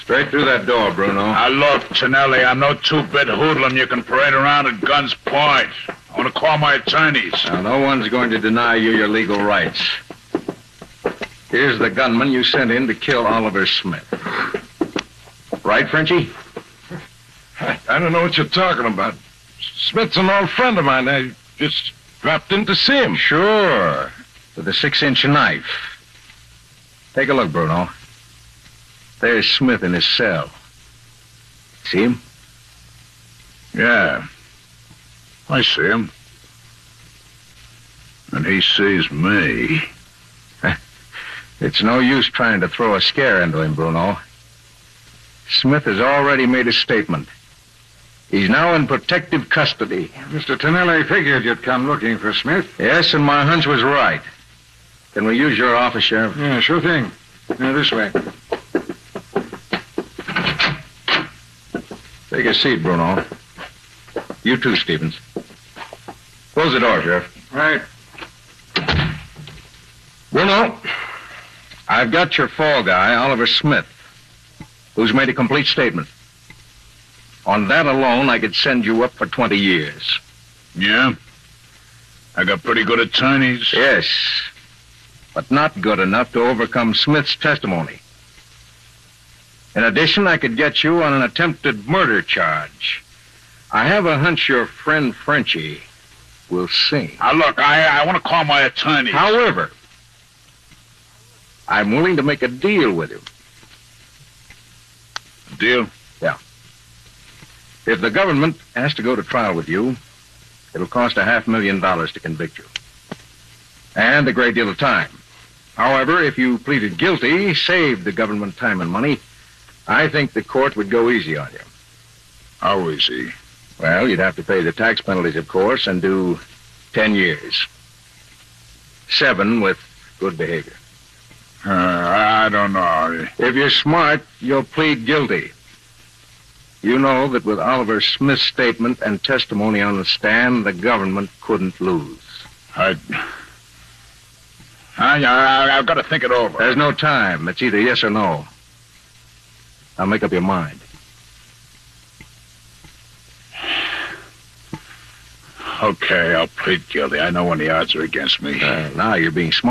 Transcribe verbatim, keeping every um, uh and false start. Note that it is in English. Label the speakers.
Speaker 1: Straight through that door, Bruno.
Speaker 2: Now, look, Tonelli, I'm no two-bit hoodlum you can parade around at guns point. I want to call my attorneys.
Speaker 1: Now, no one's going to deny you your legal rights. Here's the gunman you sent in to kill Oliver Smith. Right, Frenchie?
Speaker 3: I, I don't know what you're talking about. Smith's an old friend of mine. I just dropped in to see him.
Speaker 1: Sure. With a six-inch knife. Take a look, Bruno. There's Smith in his cell. See him?
Speaker 2: Yeah. I see him. And he sees me.
Speaker 1: It's no use trying to throw a scare into him, Bruno. Smith has already made a statement. He's now in protective custody.
Speaker 3: Mister Tonelli figured you'd come looking for Smith.
Speaker 1: Yes, and my hunch was right. Can we use your office, Sheriff?
Speaker 3: Yeah, sure thing. Now, this way.
Speaker 1: Take a seat, Bruno. You too, Stevens. Close the door, Sheriff.
Speaker 3: Right.
Speaker 1: Bruno, I've got your fall guy, Oliver Smith, who's made a complete statement. On that alone, I could send you up for twenty years.
Speaker 2: Yeah? I got pretty good attorneys.
Speaker 1: Yes, but not good enough to overcome Smith's testimony. In addition, I could get you on an attempted murder charge. I have a hunch your friend Frenchie will sing.
Speaker 2: Now, look, I, I want to call my attorneys.
Speaker 1: However, I'm willing to make a deal with you.
Speaker 2: Deal?
Speaker 1: Yeah. If the government has to go to trial with you, it'll cost a half million dollars to convict you. And a great deal of time. However, if you pleaded guilty, saved the government time and money, I think the court would go easy on you.
Speaker 2: How easy?
Speaker 1: Well, you'd have to pay the tax penalties, of course, and do ten years. Seven with good behavior.
Speaker 2: Uh, I don't know.
Speaker 1: If you're smart, you'll plead guilty. You know that with Oliver Smith's statement and testimony on the stand, the government couldn't lose.
Speaker 2: I... I, I I've got to think it over.
Speaker 1: There's no time. It's either yes or no. Now make up your mind.
Speaker 2: Okay, I'll plead guilty. I know when the odds are against me.
Speaker 1: Uh, now you're being smart.